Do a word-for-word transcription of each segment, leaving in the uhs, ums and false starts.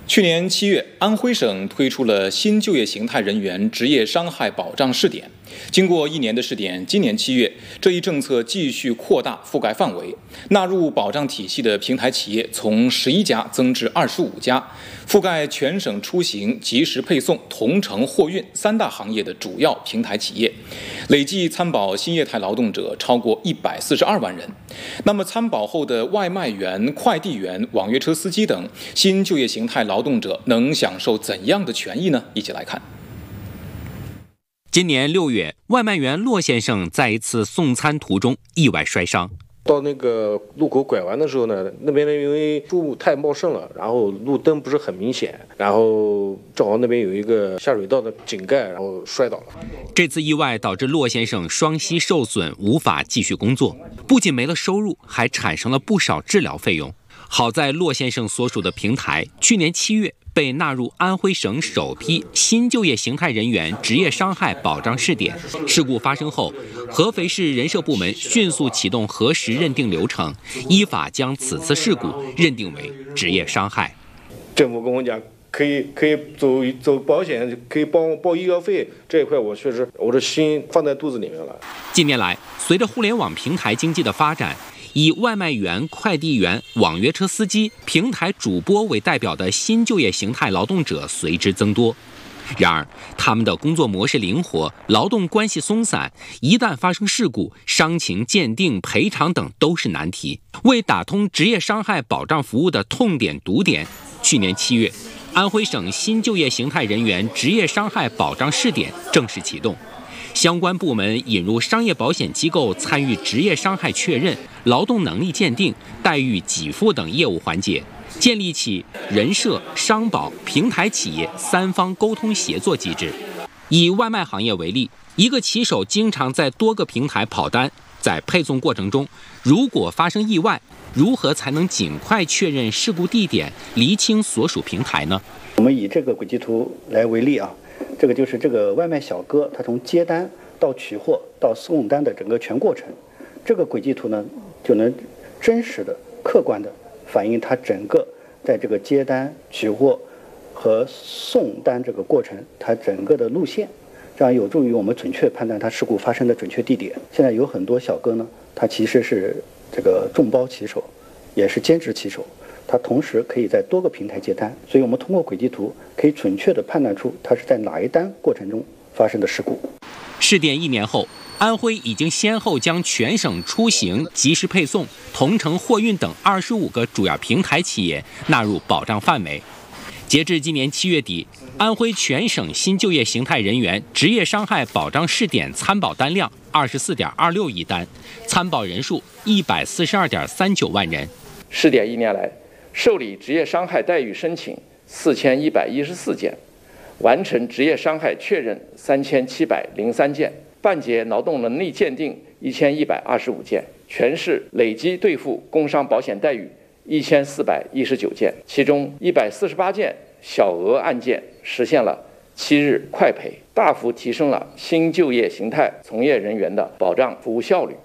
去年七月，安徽省推出了新就业形态人员职业伤害保障试点。经过一年的试点，今年七月，这一政策继续扩大覆盖范围，纳入保障体系的平台企业从十一家增至二十五家，覆盖全省出行、即时配送、同城货运三大行业的主要平台企业，累计参保新业态劳动者超过一百四十二万人。那么，参保后的外卖员、快递员、网约车司机等新就业形态劳动者能享受怎样的权益呢？一起来看。 今年六月，外卖员骆先生在一次送餐途中意外摔伤。 到那个路口拐弯的时候呢，那边呢因为树太茂盛了，然后路灯不是很明显，然后正好那边有一个下水道的井盖，然后摔倒了。 这次意外导致骆先生双膝受损，无法继续工作，不仅没了收入，还产生了不少治疗费用。好在骆先生所属的平台去年七月被纳入安徽省首批新就业形态人员职业伤害保障试点。事故发生后，合肥市人社部门迅速启动核实认定流程，依法将此次事故认定为职业伤害。 政府跟我讲，可以可以走走保险，可以报报医药费，这一块我确实我的心放在肚子里面了。 近年来，随着互联网平台经济的发展，以外卖员、快递员、网约车司机、平台主播为代表的新就业形态劳动者随之增多。然而，他们的工作模式灵活，劳动关系松散，一旦发生事故，伤情鉴定、赔偿等都是难题。为打通职业伤害保障服务的痛点堵点，去年七月，安徽省新就业形态人员职业伤害保障试点正式启动。相关部门引入商业保险机构参与职业伤害确认、劳动能力鉴定、待遇给付等业务环节，建立起人社、商保、平台企业三方沟通协作机制。以外卖行业为例，一个骑手经常在多个平台跑单，在配送过程中，如果发生意外，如何才能尽快确认事故地点，厘清所属平台呢？ 我们以这个轨迹图来为例啊。这个就是这个外卖小哥，他从接单到取货到送单的整个全过程。这个轨迹图呢，就能真实的、客观的反映他整个在这个接单、取货和送单这个过程，他整个的路线，这样有助于我们准确判断他事故发生的准确地点。现在有很多小哥呢，他其实是这个众包骑手，也是兼职骑手。它同时可以在多个平台接单，所以我们通过轨迹图可以准确地判断出它是在哪一单过程中发生的事故。 试点一年后，安徽已经先后将全省出行、即时配送、同城货运等二十五个主要平台企业纳入保障范围。截至今年七月底，安徽全省新就业形态人员职业伤害保障试点参保单量二十四点二六亿单，参保人数一百四十二点三九万人。 试点一年来，受理职业伤害待遇申请四千一百一十四件，完成职业伤害确认三千七百零三件，办结劳动能力鉴定一千一百二十五件，全市累计兑付工伤保险待遇一千四百一十九件，其中一百四十八件小额案件实现了七日快赔，大幅提升了新就业形态从业人员的保障服务效率。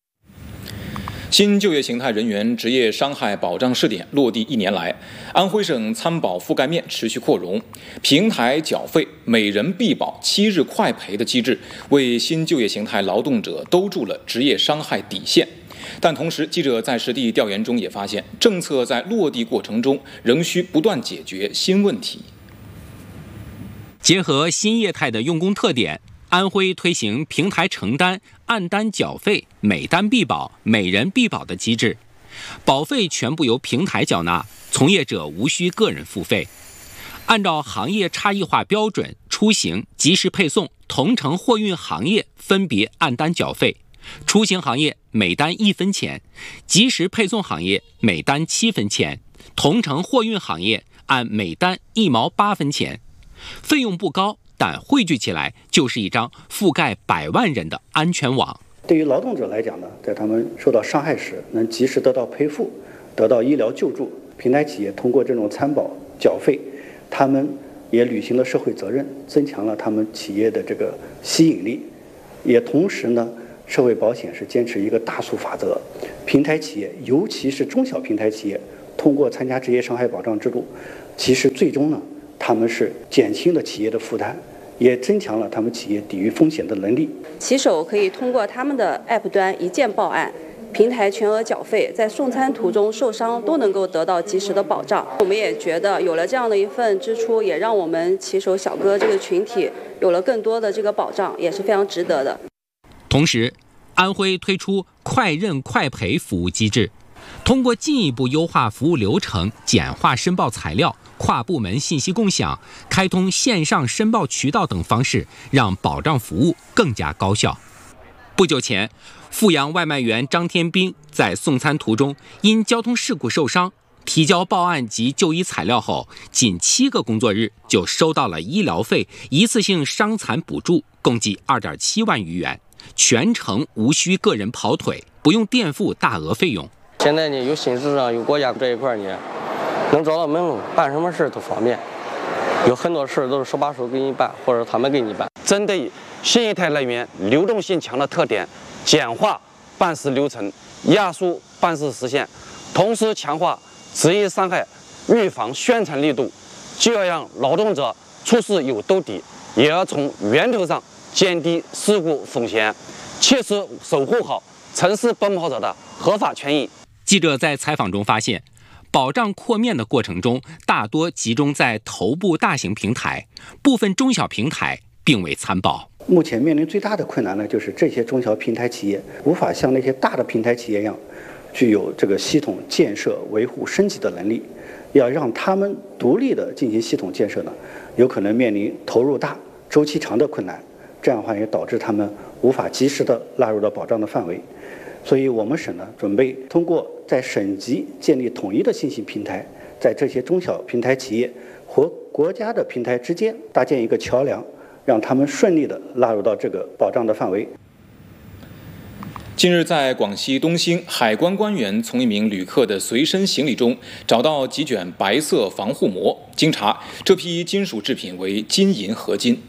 新就业形态人员职业伤害保障试点落地一年来，安徽省参保覆盖面持续扩容，平台缴费、每人必保、七日快赔的机制，为新就业形态劳动者兜住了职业伤害底线。但同时，记者在实地调研中也发现，政策在落地过程中仍需不断解决新问题。 结合新业态的用工特点，安徽推行平台承担、按单缴费、每单必保、每人必保的机制，保费全部由平台缴纳，从业者无需个人付费。按照行业差异化标准，出行、即时配送、同城货运行业分别按单缴费，出行行业每单一分钱，即时配送行业每单七分钱，同城货运行业按每单一毛八分钱，费用不高，但汇聚起来就是一张覆盖百万人的安全网。 对于劳动者来讲呢，在他们受到伤害时，能及时得到赔付，得到医疗救助。平台企业通过这种参保缴费，他们也履行了社会责任，增强了他们企业的这个吸引力。也同时呢，社会保险是坚持一个大数法则，平台企业，尤其是中小平台企业，通过参加职业伤害保障制度， 其实最终呢，他们是减轻了企业的负担，也增强了他们企业抵御风险的能力。 骑手可以通过他们的 App 端一键报案，平台全额缴费，在送餐途中受伤都能够得到及时的保障。我们也觉得有了这样的一份支出，也让我们骑手小哥这个群体有了更多的这个保障，也是非常值得的。 同时，安徽推出快认快赔服务机制，通过进一步优化服务流程、简化申报材料、跨部门信息共享、开通线上申报渠道等方式，让保障服务更加高效。不久前，阜阳外卖员张天兵在送餐途中因交通事故受伤，提交报案及就医材料后，仅七个工作日就收到了医疗费、一次性伤残补助，共计二点七万余元，全程无需个人跑腿，不用垫付大额费用。 现在呢，有新市场，有国家这一块呢，能找到门路，办什么事都方便。有很多事都是手把手给你办，或者他们给你办。 针对新一代人员流动性强的特点，简化办事流程，压缩办事时限，同时强化职业伤害预防宣传力度，就要让劳动者出事有兜底，也要从源头上减低事故风险，切实守护好城市奔跑者的合法权益。 记者在采访中发现，保障扩面的过程中，大多集中在头部大型平台，部分中小平台并未参保。 目前面临最大的困难呢，就是这些中小平台企业无法像那些大的平台企业一样，具有这个系统建设、维护、升级的能力。要让他们独立的进行系统建设呢，有可能面临投入大、周期长的困难。这样的话也导致他们无法及时的纳入到保障的范围。所以我们省呢，准备通过在省级建立统一的信息平台，在这些中小平台企业和国家的平台之间搭建一个桥梁，让他们顺利地纳入到这个保障的范围。 近日，在广西东兴，海关官员从一名旅客的随身行李中找到几卷白色防护膜，经查，这批金属制品为金银合金。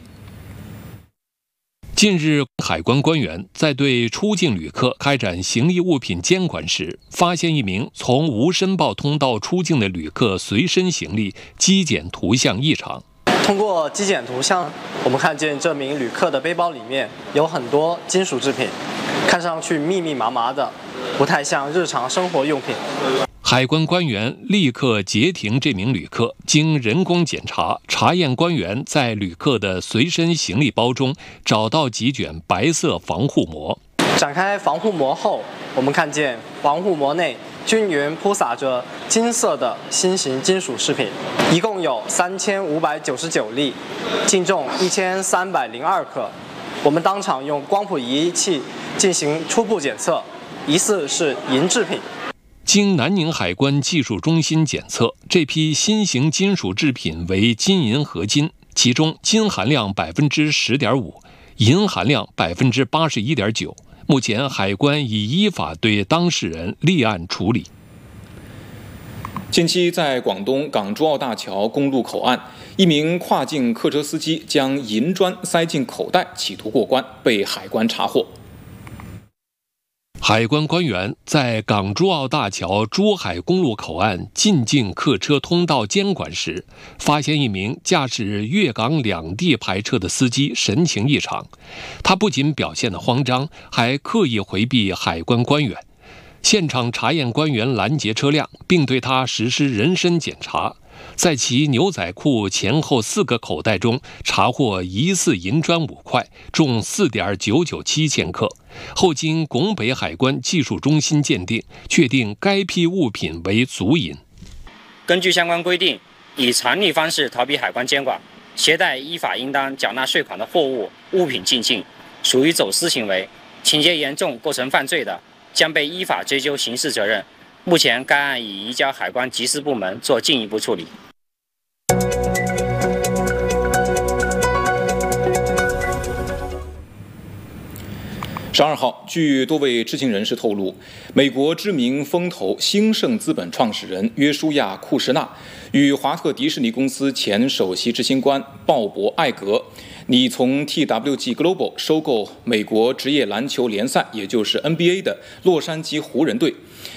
近日，海关官员在对出境旅客开展行李物品监管时，发现一名从无申报通道出境的旅客随身行李机检图像异常。 通过机检图像，我们看见这名旅客的背包里面有很多金属制品，看上去密密麻麻的，不太像日常生活用品。 海关官员立刻截停这名旅客，经人工检查，查验官员在旅客的随身行李包中找到几卷白色防护膜。 展开防护膜后，我们看见防护膜内均匀铺洒着金色的新型金属饰品，一共有三千五百九十九粒，净重一千三百零二克。我们当场用光谱仪器进行初步检测，疑似是银制品。 经南宁海关技术中心检测，这批新型金属制品为金银合金，其中金含量百分之十点五，银含量百分之八十一点九。目前，海关已依法对当事人立案处理。 近期，在广东港珠澳大桥公路口岸，一名跨境客车司机将银砖塞进口袋，企图过关，被海关查获。 海关官员在港珠澳大桥珠海公路口岸进境客车通道监管时，发现一名驾驶粤港两地牌车的司机神情异常。他不仅表现得慌张，还刻意回避海关官员。现场查验官员拦截车辆，并对他实施人身检查。在其牛仔裤前后四个口袋中查获疑似银砖五块，重 四点九九七千克。后经拱北海关技术中心鉴定，确定该批物品为足银。 根据相关规定，以常理方式逃避海关监管，携带依法应当缴纳税款的货物、物品进境，属于走私行为，情节严重，构成犯罪的，将被依法追究刑事责任。目前，该案已移交海关缉私部门做进一步处理。 十二号，据多位知情人士透露，美国知名风投兴盛资本创始人约书亚·库什纳与华特迪士尼公司前首席执行官鲍勃·艾格拟从 T W G Global 收购美国职业篮球联赛，也就是 N B A 的洛杉矶湖人队。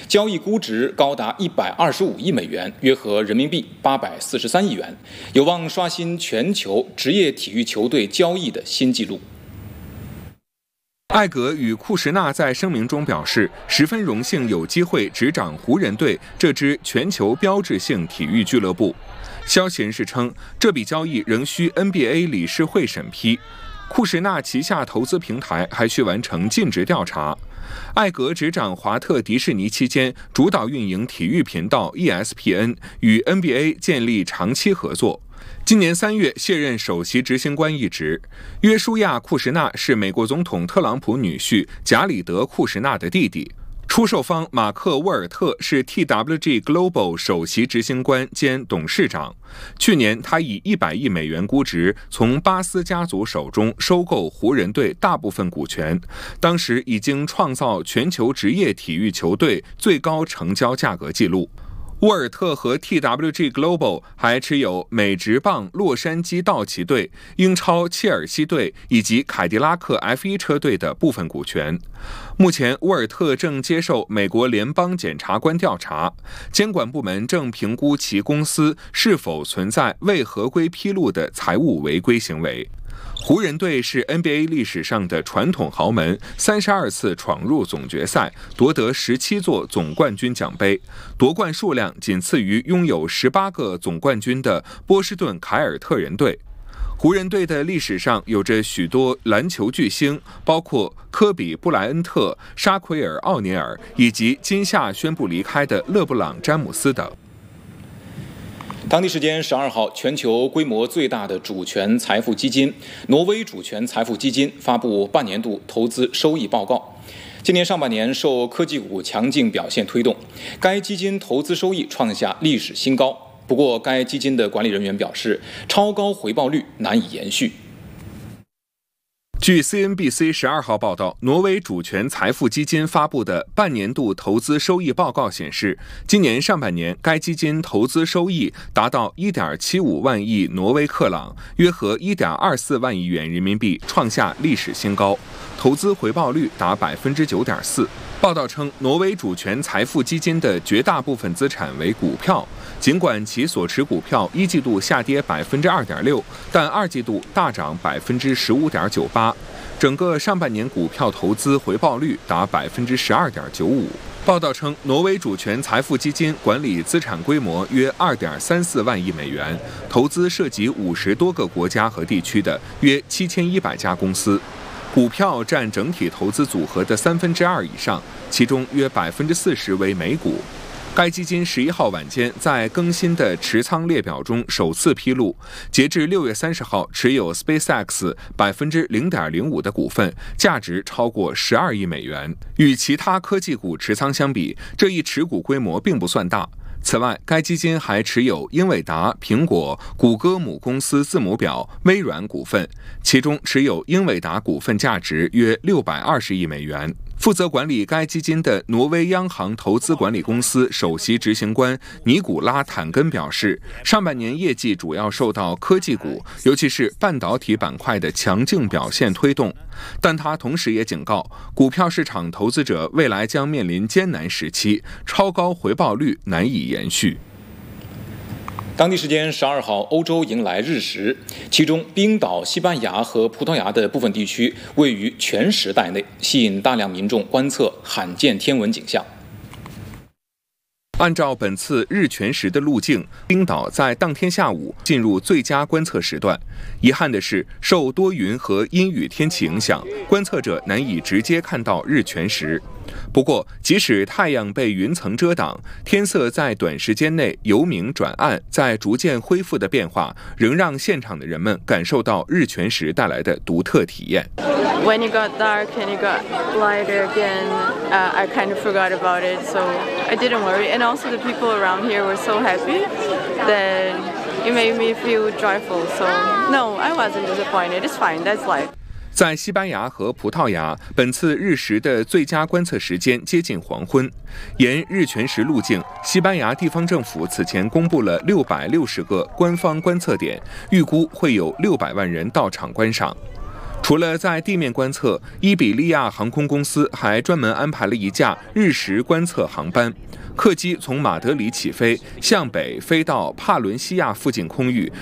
交易估值高达一百二十五亿美元，约合人民币八百四十三亿元，有望刷新全球职业体育球队交易的新纪录。 艾格与库什纳在声明中表示，十分荣幸有机会执掌湖人队这支全球标志性体育俱乐部。消息人士称，这笔交易仍需 N B A 理事会审批。库什纳旗下投资平台还需完成尽职调查。艾格执掌华特迪士尼期间，主导运营体育频道 E S P N， 与 N B A 建立长期合作。今年三月卸任首席执行官一职。约书亚·库什纳是美国总统特朗普女婿贾里德·库什纳的弟弟。出售方马克·沃尔特是 T W G Global 首席执行官兼董事长。去年，他以一百亿美元估值从巴斯家族手中收购湖人队大部分股权，当时已经创造全球职业体育球队最高成交价格纪录。沃尔特和 T W G Global 还持有美职棒洛杉矶道奇队、英超切尔西队以及凯迪拉克 F 一 车队的部分股权。目前，沃尔特正接受美国联邦检察官调查，监管部门正评估其公司是否存在未合规披露的财务违规行为。湖人队是 N B A 历史上的传统豪门，三十二次闯入总决赛，夺得十七座总冠军奖杯，夺冠数量仅次于拥有十八个总冠军的波士顿凯尔特人队。湖人队的历史上有着许多篮球巨星，包括科比·布莱恩特、沙奎尔·奥尼尔以及今夏宣布离开的勒布朗·詹姆斯等。 当地时间十二号，全球规模最大的主权财富基金挪威主权财富基金发布半年度投资收益报告。今年上半年受科技股强劲表现推动，该基金投资收益创下历史新高。不过，该基金的管理人员表示，超高回报率难以延续。 据 C N B C 十二号报道，挪威主权财富基金发布的半年度投资收益报告显示，今年上半年该基金投资收益达到 一点七五万亿挪威克朗，约合 一点二四万亿元人民币，创下历史新高，投资回报率达 百分之九点四。报道称，挪威主权财富基金的绝大部分资产为股票，尽管其所持股票一季度下跌 百分之二点六， 但二季度大涨 百分之十五点九八， 整个上半年股票投资回报率达 百分之十二点九五。报道称，挪威主权财富基金管理资产规模约 二点三四万亿美元，投资涉及五十多个国家和地区的约七千一百家公司。股票占整体投资组合的三分之二以上，其中约 百分之四十为美股。该基金十一号晚间在更新的持仓列表中首次披露，截至六月三十号持有 SpaceX 百分之零点零五的股份，价值超过十二亿美元。与其他科技股持仓相比，这一持股规模并不算大。此外，该基金还持有英伟达、苹果、谷歌母公司字母表、微软股份，其中持有英伟达股份价值约六百二十亿美元。负责管理该基金的挪威央行投资管理公司首席执行官尼古拉·坦根表示，上半年业绩主要受到科技股，尤其是半导体板块的强劲表现推动，但他同时也警告，股票市场投资者未来将面临艰难时期，超高回报率难以延续。 当地时间十二号，欧洲迎来日食，其中冰岛、西班牙和葡萄牙的部分地区位于全时带内，吸引大量民众观测罕见天文景象。 按照本次日全食的路径，冰岛在当天下午进入最佳观测时段。遗憾的是，受多云和阴雨天气影响，观测者难以直接看到日全食。不过，即使太阳被云层遮挡，天色在短时间内由明转暗，在逐渐恢复的变化，仍让现场的人们感受到日全食带来的独特体验。 When it got dark and it got lighter again, uh, I kind of forgot about it, so I didn't worry. And also the people around here were so happy that it made me feel joyful. So no, I wasn't disappointed. It's fine. That's life. 在西班牙和葡萄牙，本次日食的最佳观测时间接近黄昏。沿日全食路径，西班牙地方政府此前公布了六百六十个官方观测点，预估会有六百万人到场观赏。 除了在地面观测，伊比利亚航空公司还专门安排了一架日食观测航班。客机从马德里起飞，向北飞到帕伦西亚附近空域，